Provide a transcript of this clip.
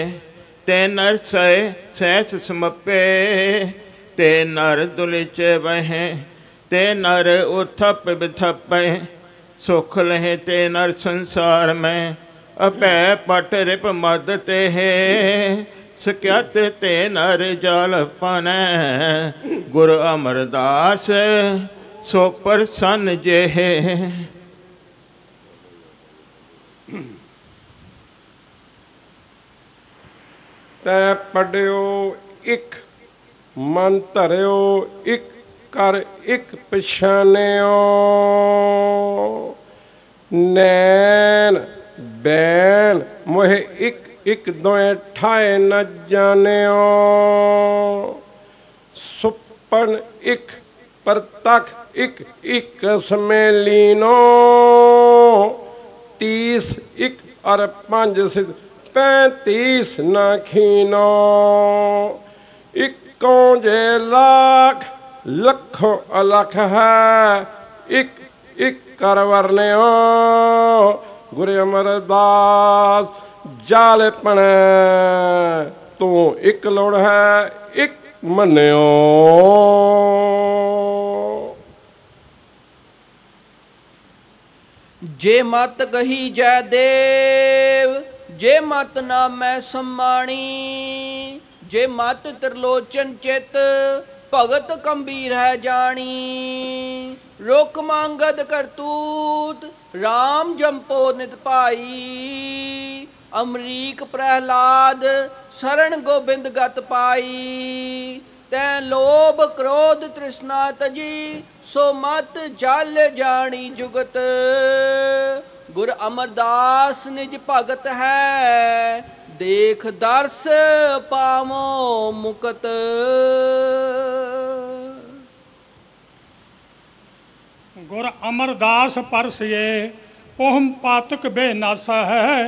ते नर सय सहस समपे, ते नर दुलिच वहें, ते नर उथप बिथपे, सुख लहे ते नर संसार में, अपै पट रिप मद ते है, सख्यत ते नर जाल पानै, गुरु अमरदास सो प्रसन्न जेहे। तै पढ़ियो इक, मन धरियो इक, कर इक पछानियो, नैन बैन मोहे इक इक दोए ठाए न जानियो, सुपन इक परतख इक इक समय लीनो, 30 इक और 5 सिद्ध 35 न खीनो, इक्कों जे लाख लखों अलख है, इक इक कर वरन्यो, गुरु अमरदास जाल पनै, तू इक लोड़ है इक मन्यो। जे मत गही जय देव, जे मत नामै सम्माणी, जे मत त्रिलोचन चित, भगत गंभीर है जानी, रुख मांगद करतूत, राम जंपो नित भाई, अमरीक प्रहलाद शरण गोबिंद गत पाई, तै लोभ क्रोध तृष्णा तजी, सो मत जल जानी जुगत, गुर अमरदास निज भगत है, देख दर्श पावो मुकत। गुर अमरदास परसिए ओहम पातक बेनासा है,